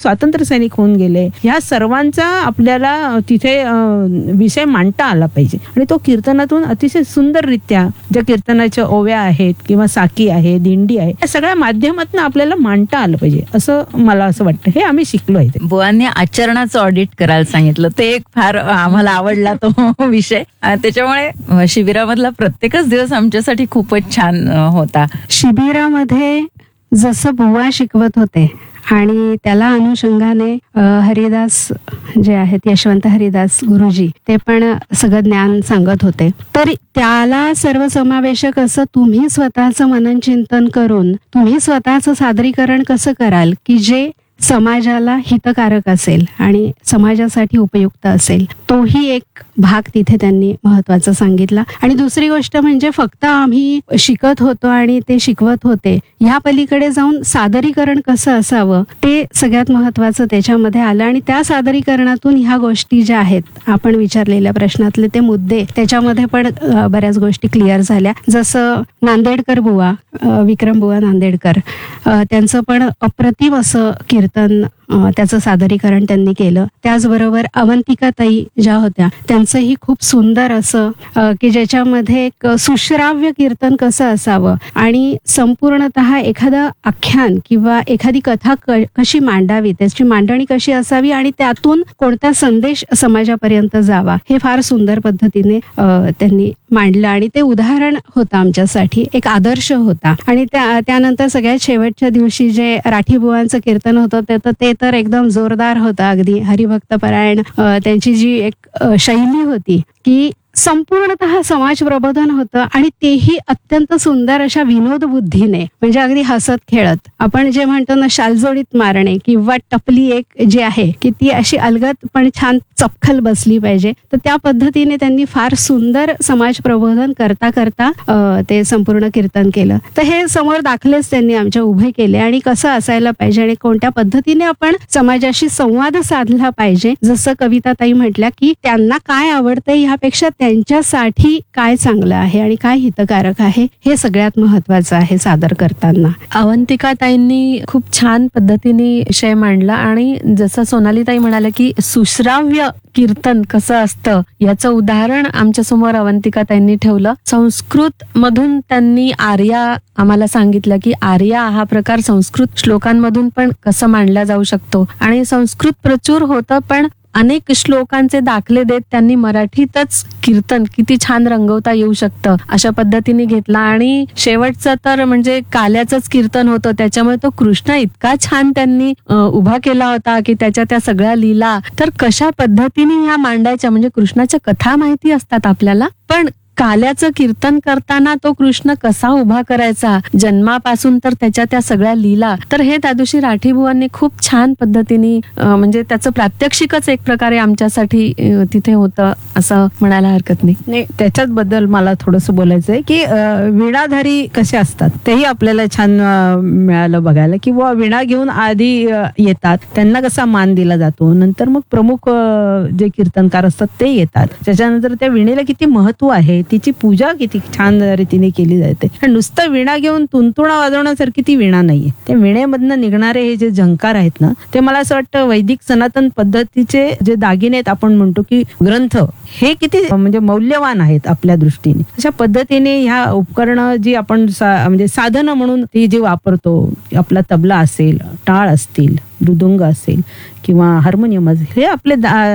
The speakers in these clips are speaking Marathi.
स्वातंत्र्य सैनिक होऊन गेले, ह्या सर्वांचा आपल्याला तिथे विषय मांडता आला पाहिजे. आणि तो कीर्तनातून अतिशय सुंदररित्या ज्या कीर्तनाच्या ओव्या आहेत किंवा साकी आहे, दिंडी आहे, या सगळ्या माध्यमातून आपल्याला मांडता आलं पाहिजे असं मला असं वाटतं. हे आम्ही शिकलो आहे. बुवांनी आचरणाचं ऑडिट करायला सांगितलं, ते एक फार आम्हाला आवडला तो विषय. त्याच्यामुळे शिबिरामधला प्रत्येकच दिवस आमच्यासाठी खूपच छान होता. शिबिरामध्ये जसं बुवा शिकवत होते आणि त्याला अनुषंगाने हरिदास जे आहेत, यशवंत हरिदास गुरुजी, ते पण सगळं ज्ञान सांगत होते. तर त्याला सर्वसमावेशक असं तुम्ही स्वतःचं मनन चिंतन करून तुम्ही स्वतःचं सादरीकरण कसं कराल की जे समाजाला हितकारक असेल आणि समाजासाठी उपयुक्त असेल, तोही एक भाग तिथे त्यांनी महत्वाचा सांगितला. आणि दुसरी गोष्ट म्हणजे फक्त आम्ही शिकत होतो आणि ते शिकवत होते, ह्या पलीकडे जाऊन सादरीकरण कसं असावं ते सगळ्यात महत्वाचं त्याच्यामध्ये आलं. आणि त्या सादरीकरणातून ह्या गोष्टी ज्या आहेत, आपण विचारलेल्या प्रश्नातले ते मुद्दे, त्याच्यामध्ये पण बऱ्याच गोष्टी क्लिअर झाल्या. जसं नांदेडकर बुवा, विक्रम बुवा नांदेडकर, त्यांचं पण अप्रतिम असं कीर्तन, त्याचं सादरीकरण त्यांनी केलं. त्याचबरोबर अवंतिकाताई ज्या होत्या, त्यांचंही खूप सुंदर असं की ज्याच्यामध्ये एक सुश्राव्य कीर्तन कसं असावं आणि संपूर्णतः एखादं आख्यान किंवा एखादी कथा कशी मांडावी, त्याची मांडणी कशी असावी आणि त्यातून कोणता संदेश समाजापर्यंत जावा, हे फार सुंदर पद्धतीने त्यांनी मांडलं. आणि ते उदाहरण होतं आमच्यासाठी, एक आदर्श होता. आणि त्यानंतर सगळ्यात शेवटच्या दिवशी जे राठीबुवांचं कीर्तन होतं ते तर एकदम जोरदार होतं. अगदी हरिभक्तपरायण त्यांची जी एक शैली होती की संपूर्णतः समाज प्रबोधन होतं आणि तेही अत्यंत सुंदर अशा विनोद बुद्धीने, म्हणजे अगदी हसत खेळत. आपण जे म्हणतो ना शालजोडीत मारणे किंवा टपली एक जी आहे की ती अशी अलगद पण छान चपखल बसली पाहिजे, तर त्या पद्धतीने त्यांनी फार सुंदर समाज प्रबोधन करता करता ते संपूर्ण कीर्तन केलं. तर हे समोर दाखलेच त्यांनी आमच्या उभे केले आणि कसं असायला पाहिजे आणि कोणत्या पद्धतीने आपण समाजाशी संवाद साधला पाहिजे. जसं कविताताई म्हटल्या की त्यांना काय आवडतंय ह्यापेक्षा त्यांच्यासाठी काय चांगलं आहे आणि काय हितकारक आहे हे सगळ्यात महत्वाचं आहे सादर करताना. अवंतिकाताईंनी खूप छान पद्धतीने विषय मांडला आणि जसं सोनालीताई म्हणाल्या की सुश्राव्य कीर्तन कसं असतं याचं उदाहरण आमच्या समोर अवंतिकाताईंनी ठेवलं. संस्कृत मधून त्यांनी आर्या आम्हाला सांगितलं की आर्या हा प्रकार संस्कृत श्लोकांमधून पण कसं मांडला जाऊ शकतो आणि संस्कृत प्रचूर होतं पण अनेक श्लोकांचे दाखले देत त्यांनी मराठीतच कीर्तन किती छान रंगवता येऊ शकतं अशा पद्धतीने घेतला. आणि शेवटचं तर म्हणजे काल्याचंच कीर्तन होतं, त्याच्यामुळे तो कृष्ण इतका छान त्यांनी उभा केला होता की त्याच्या त्या सगळ्या लीला तर कशा पद्धतीने ह्या मांडायच्या, म्हणजे कृष्णाच्या कथा माहिती असतात आपल्याला, पण काल्याचं कीर्तन करताना तो कृष्ण कसा उभा करायचा जन्मापासून तर त्याच्या त्या सगळ्या लीला, तर हे त्या दिवशी राठीबुवांनी खूप छान पद्धतीने म्हणजे त्याचं प्रात्यक्षिकच एक प्रकारे आमच्यासाठी तिथे होतं असं म्हणायला हरकत नाही. त्याच्याच बद्दल मला थोडंसं बोलायचंय की विणाधारी कसे असतात तेही आपल्याला छान मिळालं बघायला. किंवा विणा घेऊन आधी येतात, त्यांना कसा मान दिला जातो, नंतर मग प्रमुख जे कीर्तनकार असतात ते येतात, त्याच्यानंतर त्या विणेला किती महत्व आहे, तिची पूजा किती छान रीतीने केली जाते. नुसतं विणा घेऊन तुंतुणा वाजवण्यासारखी ती विणा नाहीये. त्या विणेमधनं निघणारे हे जे झंकार आहेत ना, ते मला असं वाटतं वैदिक सनातन पद्धतीचे जे दागिने आहेत, आपण म्हणतो की ग्रंथ, हे किती म्हणजे मौल्यवान आहेत आपल्या दृष्टीने. अशा पद्धतीने ह्या उपकरणं जी आपण म्हणजे साधनं म्हणून ती जी वापरतो, आपला तबला असेल, टाळ असतील, मृदुंग असेल किंवा हार्मोनियम असेल, हे आपले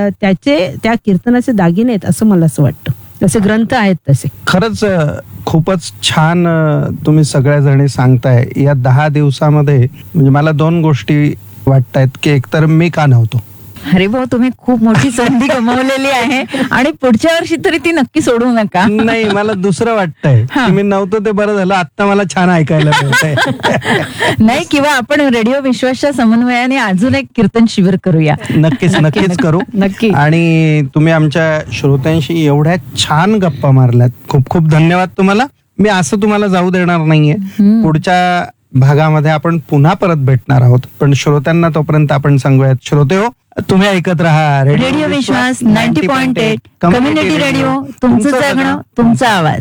त्या कीर्तनाचे दागिने आहेत असं मला असं वाटतं. जसे ग्रंथ आहेत तसे. खरंच खूपच छान तुम्ही सगळ्या जणी सांगताय. या 10 दिवसामध्ये म्हणजे मला 2 गोष्टी वाटतायत की एकतर मी का नव्हतो. अरे भाऊ, तुम्ही खूप मोठी संधी गमावलेली आहे आणि पुढच्या वर्षी तरी ती नक्की सोडू नका. नाही, मला दुसरं वाटतंय की मी नव्हतो ते बरं झालं, आता मला छान ऐकायला मिळतंय. नाही, किंवा आपण रेडिओ विश्वासच्या समन्वयाने अजून एक कीर्तन शिबिर करूया. नक्कीच करू. नक्की. आणि तुम्ही आमच्या श्रोत्यांशी एवढ्या छान गप्पा मारल्यात, खूप खूप धन्यवाद तुम्हाला. मी असं तुम्हाला जाऊ देणार नाहीये. पुढच्या भागामध्ये आपण पुन्हा परत भेटणार आहोत, पण श्रोत्यांना तोपर्यंत आपण सांगूयात, श्रोते हो, तुम्ही ऐकत राहा रेडिओ विश्वास 90.8 कम्युनिटी रेडिओ, तुमचं जगणं तुमचा आवाज.